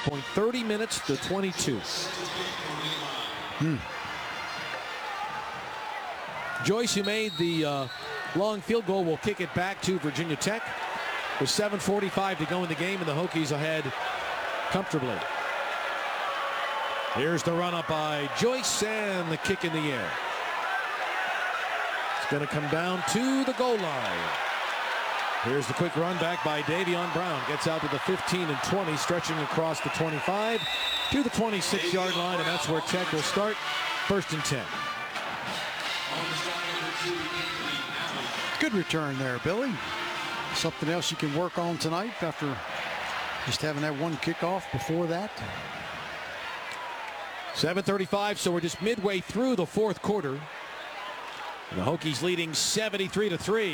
point, 30 minutes to 22. Joyce, who made the long field goal, will kick it back to Virginia Tech. With 7:45 to go in the game, and the Hokies ahead comfortably. Here's the run up by Joyce and the kick in the air. It's going to come down to the goal line. Here's the quick run back by Davion Brown. Gets out to the 15 and 20, stretching across the 25 to the 26-yard line, and that's where Tech will start. 1st and 10. Good return there, Billy. Something else you can work on tonight after just having that one kickoff before that. 7:35, so we're just midway through the 4th quarter. And the Hokies leading 73-3.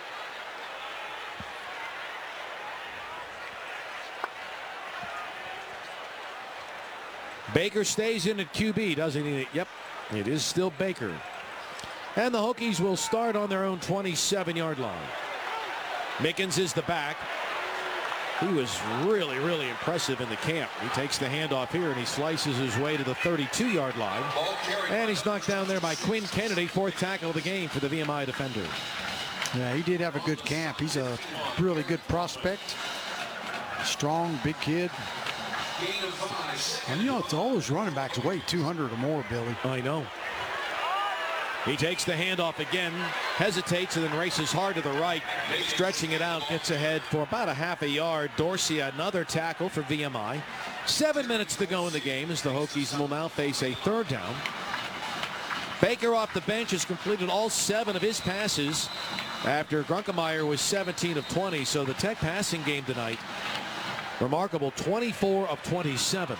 Baker stays in at QB, doesn't he? Yep, it is still Baker. And the Hokies will start on their own 27-yard line. Mickens is the back. He was really, really impressive in the camp. He takes the handoff here and he slices his way to the 32-yard line. And he's knocked down there by Quinn Kennedy, 4th tackle of the game for the VMI defender. Yeah, he did have a good camp. He's a really good prospect. Strong, big kid. And you know, it's all those running backs weigh 200 or more, Billy. I know. He takes the handoff again, hesitates, and then races hard to the right, stretching it out, gets ahead for about a half a yard. Dorsey, another tackle for VMI. 7 minutes to go in the game as the Hokies will now face a 3rd down. Baker off the bench has completed all 7 of his passes after Grunkemeyer was 17 of 20. So the Tech passing game tonight, remarkable, 24 of 27.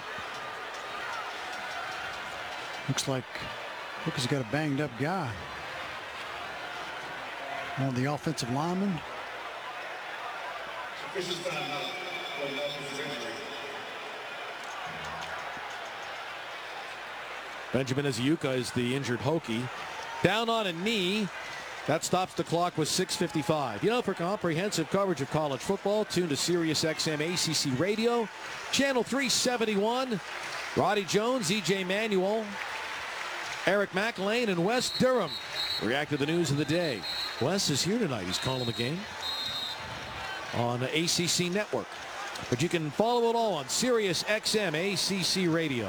Looks like Hookie's got a banged up guy. One of the offensive linemen. Benjamin Azuka is the injured Hokie. Down on a knee. That stops the clock with 6:55. You know, for comprehensive coverage of college football, tune to Sirius XM ACC Radio, Channel 371. Roddy Jones, EJ Manuel, Eric McElwain, and Wes Durham react to the news of the day. Wes is here tonight. He's calling the game on the ACC Network. But you can follow it all on Sirius XM ACC Radio.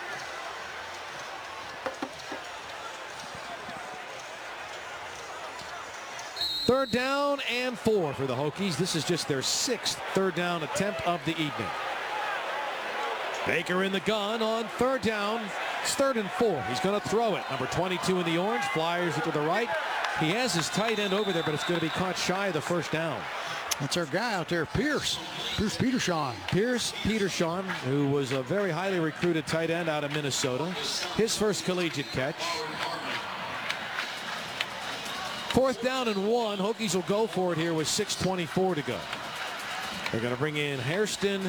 Third down and 4 for the Hokies. This is just their 6th third down attempt of the evening. Baker in the gun on 3rd down. It's 3rd and 4. He's going to throw it. Number 22 in the orange, flyers it to the right. He has his tight end over there, but it's going to be caught shy of the 1st down. That's our guy out there, Pierce Petershon. Pierce Petershon, who was a very highly recruited tight end out of Minnesota. His first collegiate catch. 4th down and 1. Hokies will go for it here with 6:24 to go. They're going to bring in Hairston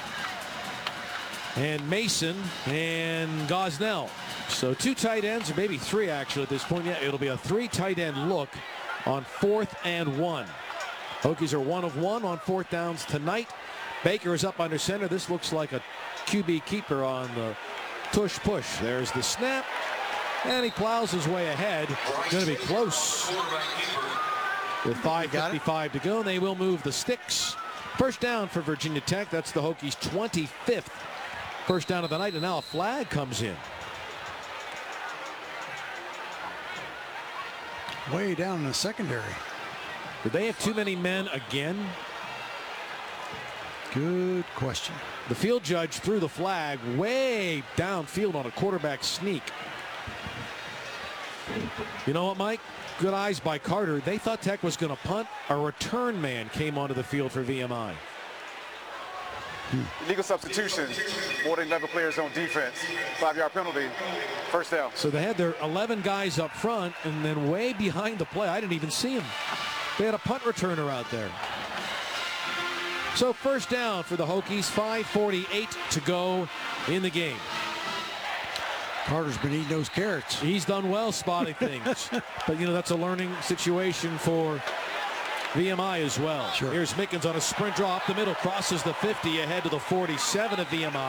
and Mason and Gosnell. So 2 tight ends, or maybe 3 actually at this point. Yeah, it'll be a 3 tight end look on 4th and 1. Hokies are 1 of 1 on 4th downs tonight. Baker is up under center. This looks like a QB keeper on the tush push. There's the snap, and he plows his way ahead. Going to be close with 5:55 to go, and they will move the sticks. 1st down for Virginia Tech. That's the Hokies' 25th. 1st down of the night, and now a flag comes in. Way down in the secondary. Did they have too many men again? Good question. The field judge threw the flag way downfield on a quarterback sneak. You know what, Mike? Good eyes by Carter. They thought Tech was going to punt. A return man came onto the field for VMI. Illegal substitution, more than 11 players on defense. 5-yard penalty, 1st down. So they had their 11 guys up front, and then way behind the play, I didn't even see him. They had a punt returner out there. So 1st down for the Hokies, 5:48 to go in the game. Carter's been eating those carrots. He's done well spotting things. But, you know, that's a learning situation for VMI as well. Sure. Here's Mickens on a sprint draw up the middle, crosses the 50 ahead to the 47 of VMI.